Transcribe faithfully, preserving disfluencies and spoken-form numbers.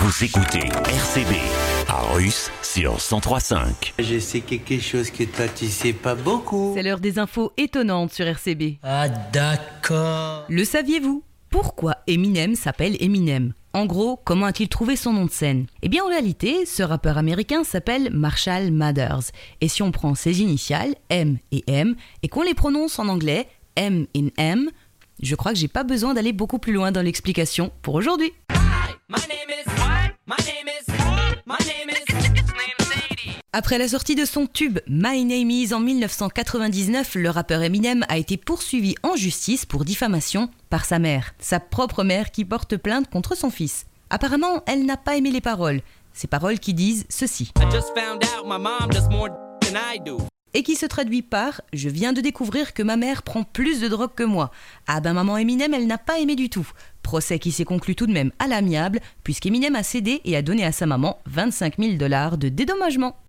Vous écoutez R C B à Russe sur cent trois virgule cinq. Je sais quelque chose que toi tu sais pas beaucoup. C'est l'heure des infos étonnantes sur R C B. Ah d'accord. Le saviez-vous ? Pourquoi Eminem s'appelle Eminem ? En gros, comment a-t-il trouvé son nom de scène ? Eh bien en réalité, ce rappeur américain s'appelle Marshall Mathers. Et si on prend ses initiales, M et M, et qu'on les prononce en anglais, M in M, je crois que j'ai pas besoin d'aller beaucoup plus loin dans l'explication pour aujourd'hui. Après la sortie de son tube My Name Is en dix-neuf cent quatre-vingt-dix-neuf, le rappeur Eminem a été poursuivi en justice pour diffamation par sa mère, sa propre mère qui porte plainte contre son fils. Apparemment, elle n'a pas aimé les paroles, ces paroles qui disent ceci. Et qui se traduit par « Je viens de découvrir que ma mère prend plus de drogue que moi. Ah ben maman Eminem, elle n'a pas aimé du tout. » Procès qui s'est conclu tout de même à l'amiable, puisqu'Eminem a cédé et a donné à sa maman vingt-cinq mille dollars de dédommagement.